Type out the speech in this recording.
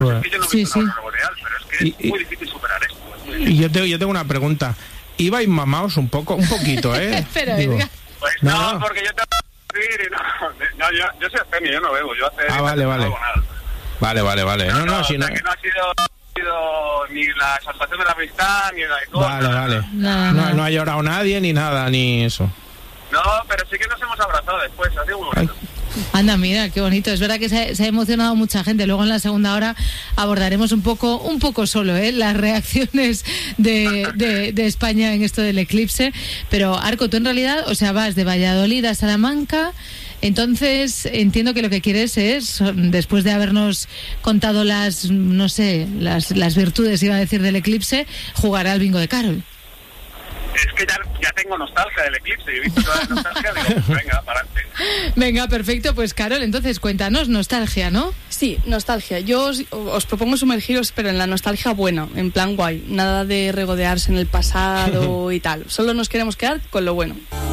Pues es que yo no he visto Sí. una aurora boreal, pero es que es muy difícil superar esto. Y yo tengo una pregunta. ¿Ibais mamaos un poquito, eh? Espera, Digo, Edgar. Pues no. porque yo te voy a decir y no, yo soy abstemio, yo no bebo, yo hace... Vale. no hago nada. Vale. No, si o no... sea, que no ha sido ni la exaltación de la amistad, ni el alcohol. Vale. Nada. No ha llorado nadie, ni nada, ni eso. No, pero sí que nos hemos abrazado después, ha sido muy bonito. Anda, mira, qué bonito. Es verdad que se ha emocionado mucha gente. Luego en la segunda hora abordaremos un poco solo, las reacciones de España en esto del eclipse. Pero, Arco, tú en realidad, o sea, vas de Valladolid a Salamanca. Entonces, entiendo que lo que quieres es, después de habernos contado las virtudes, iba a decir, del eclipse, jugar al bingo de Carol. Es que ya tengo nostalgia del eclipse, y he visto toda la nostalgia, digo, pues venga, para adelante. Venga, perfecto. Pues, Carol, entonces cuéntanos, nostalgia, ¿no? Sí, nostalgia. Yo os propongo sumergiros, pero en la nostalgia buena, en plan guay. Nada de regodearse en el pasado y tal. Solo nos queremos quedar con lo bueno.